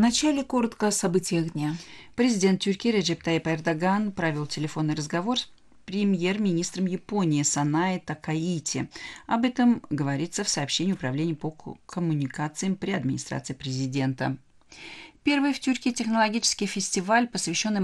Вначале коротко о событиях дня. Президент Тюркии Реджеп Тайип Эрдоган провел телефонный разговор с премьер-министром Японии Санае Такаити. Об этом говорится в сообщении Управления по коммуникациям при администрации президента. Первый в Тюркии технологический фестиваль, посвященный